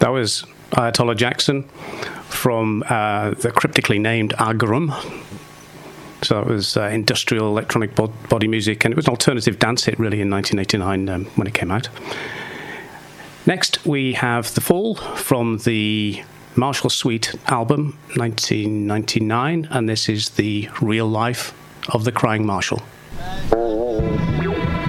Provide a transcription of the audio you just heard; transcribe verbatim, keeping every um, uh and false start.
That was Ayatollah Jackson from uh, the cryptically named Agrum. So it was uh, industrial electronic bod- body music, and it was an alternative dance hit, really, in nineteen eighty-nine um, when it came out. Next, we have The Fall from the Marshall Suite album, nineteen ninety-nine, and this is the real life of the Crying Marshall.